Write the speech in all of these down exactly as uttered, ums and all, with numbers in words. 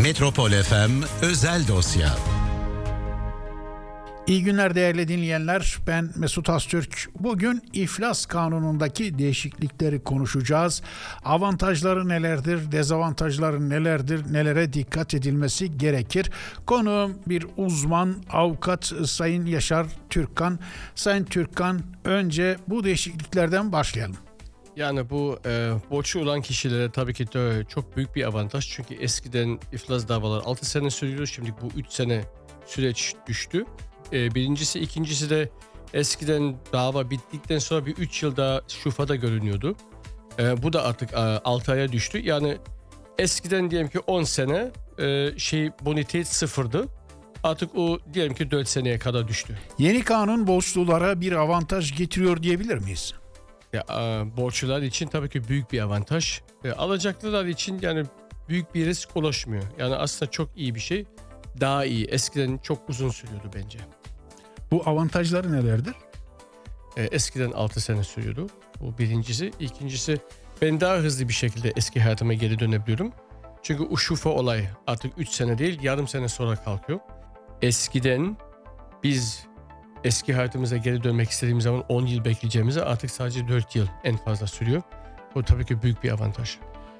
Metropol F M özel dosya. İyi günler değerli dinleyenler. Ben Mesut Astürk. Bugün iflas kanunundaki değişiklikleri konuşacağız. Avantajları nelerdir, dezavantajları nelerdir, nelere dikkat edilmesi gerekir? Konuğum bir uzman, avukat Sayın Yaşar Türkkan. Sayın Türkkan, önce bu değişikliklerden başlayalım. Yani bu e, borçlu olan kişilere tabii ki de çok büyük bir avantaj. Çünkü eskiden iflas davaları altı sene sürüyordu. Şimdi bu üç sene süreç düştü. E, birincisi, ikincisi de eskiden dava bittikten sonra bir üç yıl daha şufada görünüyordu. E, bu da artık e, altı aya düştü. Yani eskiden diyelim ki on sene e, şey bonite sıfırdı. Artık o diyelim ki dört seneye kadar düştü. Yeni kanun borçlulara bir avantaj getiriyor diyebilir miyiz? Ya, borçlular için tabii ki büyük bir avantaj. E, alacaklılar için yani büyük bir risk ulaşmıyor. Yani aslında çok iyi bir şey. Daha iyi. Eskiden çok uzun sürüyordu bence. Bu avantajları nelerdir? E, eskiden altı sene sürüyordu. Bu birincisi. İkincisi, ben daha hızlı bir şekilde eski hayatıma geri dönebiliyorum. Çünkü o şufa olay artık üç sene değil yarım sene sonra kalkıyor. Eskiden biz eski hayatımıza geri dönmek istediğimiz zaman on yıl bekleyeceğimize artık sadece dört yıl en fazla sürüyor. Bu tabii ki büyük bir avantaj.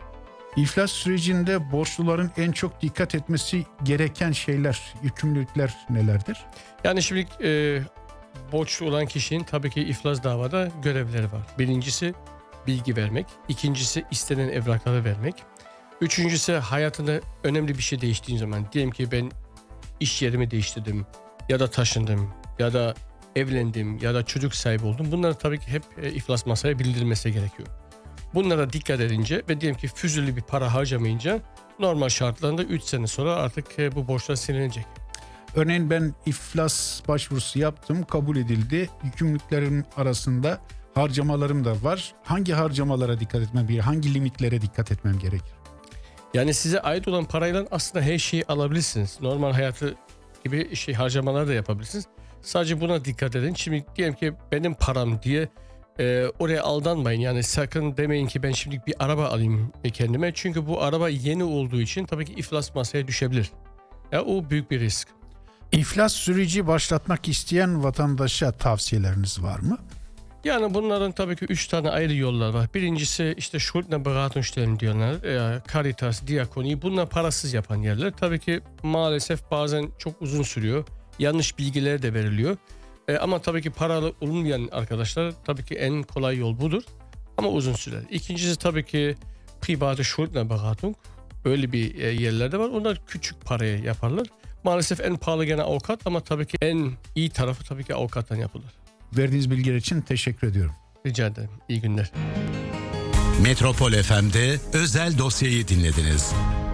İflas sürecinde borçluların en çok dikkat etmesi gereken şeyler, yükümlülükler nelerdir? Yani şimdi e, borçlu olan kişinin tabii ki iflas davada görevleri var. Birincisi bilgi vermek. İkincisi istenen evrakları vermek. Üçüncüsü hayatında önemli bir şey değiştiği zaman. Diyelim ki ben iş yerimi değiştirdim ya da taşındım ya da evlendim ya da çocuk sahibi oldum. Bunları tabii ki hep e, iflas masaya bildirilmesi gerekiyor. Bunlara dikkat edince ve diyelim ki füzuli bir para harcamayınca normal şartlarında üç sene sonra artık e, bu borçlar silinecek. Örneğin ben iflas başvurusu yaptım, kabul edildi. Yükümlülüklerim arasında harcamalarım da var. Hangi harcamalara dikkat etmem gerekir? Hangi limitlere dikkat etmem gerekir? Yani size ait olan parayla aslında her şeyi alabilirsiniz. Normal hayatı gibi şey harcamalar da yapabilirsiniz. Sadece buna dikkat edin. Şimdi diyelim ki benim param diye e, oraya aldanmayın. Yani sakın demeyin ki ben şimdi bir araba alayım kendime. Çünkü bu araba yeni olduğu için tabii ki iflas masaya düşebilir. Ya o büyük bir risk. İflas süreci başlatmak isteyen vatandaşa tavsiyeleriniz var mı? Yani bunların tabii ki üç tane ayrı yollar var. Birincisi işte Schuldnerberatungsstellen diyorlar. E, Caritas, Diakoni. Bunlar parasız yapan yerler. Tabii ki maalesef bazen çok uzun sürüyor. Yanlış bilgiler de veriliyor. E, ama tabii ki paralı olmayan arkadaşlar tabii ki en kolay yol budur. Ama uzun sürer. İkincisi tabii ki private Schuldnerberatung. Öyle bir e, yerlerde var. Onlar küçük paraya yaparlar. Maalesef en pahalı gene avukat ama tabii ki en iyi tarafı tabii ki avukattan yapılır. Verdiğiniz bilgiler için teşekkür ediyorum. Rica ederim. İyi günler. Metropol F M'de özel dosyayı dinlediniz.